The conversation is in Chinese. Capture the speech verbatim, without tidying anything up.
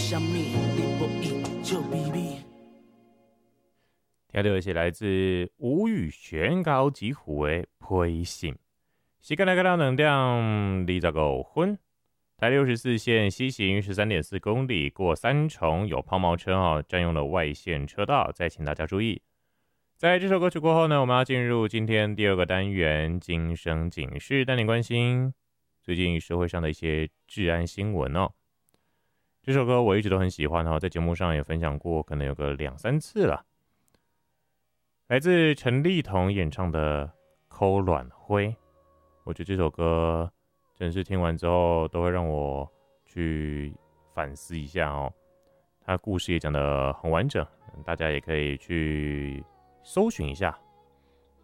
什么你不依就比比。 听到的是来自吴宇轩高吉虎的配信。时间来到能量二十五分，台六十四线西行十三点四公里，过三重有抛锚车哦，占用了外线车道，再请大家注意。在这首歌曲过后呢，我们要进入今天第二个单元——今生警示，带你关心最近社会上的一些治安新闻哦。这首歌我一直都很喜欢哦，在节目上也分享过，可能有个两三次了。来自陈立彤演唱的《抠卵灰》，我觉得这首歌真是听完之后都会让我去反思一下哦。他故事也讲得很完整，大家也可以去搜寻一下，